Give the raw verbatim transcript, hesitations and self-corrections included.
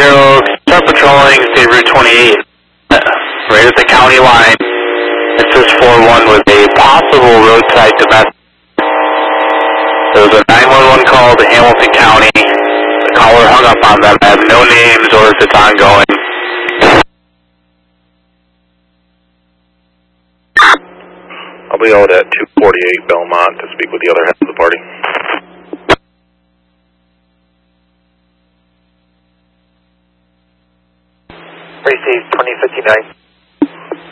zero, start patrolling State Route twenty-eight, right at the county line. It says four one with a possible roadside domestic. There was a nine one one call to Hamilton County. The caller hung up on them. I have no names or if it's ongoing. I'll be out at two forty-eight Belmont to speak with the other half of the party. Receive twenty fifty-nine.